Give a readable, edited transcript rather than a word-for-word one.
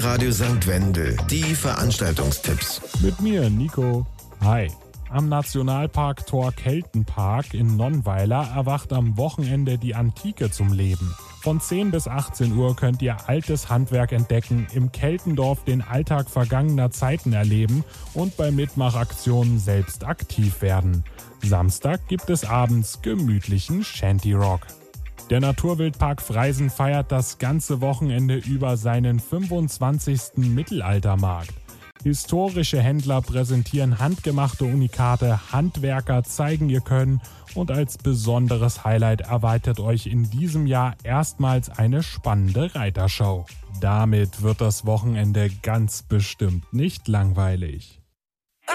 Radio St. Wendel, die Veranstaltungstipps. Mit mir, Nico. Hi. Am Nationalpark Tor Keltenpark in Nonnweiler erwacht am Wochenende die Antike zum Leben. Von 10 bis 18 Uhr könnt ihr altes Handwerk entdecken, im Keltendorf den Alltag vergangener Zeiten erleben und bei Mitmachaktionen selbst aktiv werden. Samstag gibt es abends gemütlichen Shanty-Rock. Der Naturwildpark Freisen feiert das ganze Wochenende über seinen 25. Mittelaltermarkt. Historische Händler präsentieren handgemachte Unikate, Handwerker zeigen ihr Können und als besonderes Highlight erwartet euch in diesem Jahr erstmals eine spannende Reitershow. Damit wird das Wochenende ganz bestimmt nicht langweilig.